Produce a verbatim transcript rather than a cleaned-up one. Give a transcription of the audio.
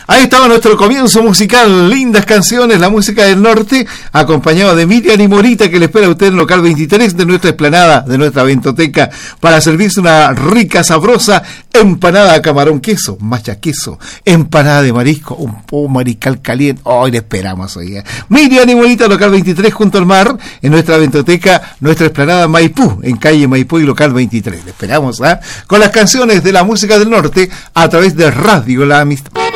Ahí estaba nuestro comienzo musical, lindas canciones, la música del norte, acompañado de Miriam y Morita, que le espera a usted en local veintitrés de nuestra explanada, de nuestra ventoteca, para servirse una rica, sabrosa empanada de camarón queso, macha queso, empanada de marisco, un poco mariscal caliente. Hoy le esperamos hoy. ¿eh? Miriam y Morita, local veintitrés, junto al mar, en nuestra ventoteca, nuestra explanada Maipú, en calle Maipú y local veintitrés. Le esperamos, ¿eh? con las canciones de la música del norte a través de Radio La Amistad.